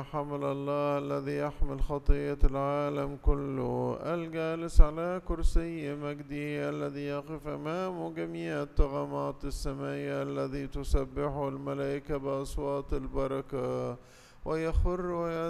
حمل الله الذي يحمل خطية العالم كله، الجالس على كرسي مجده، الذي يقف أمام جميع الطغمات السمائية، الذي تسبحه الملائكة بأصوات البركة ويخر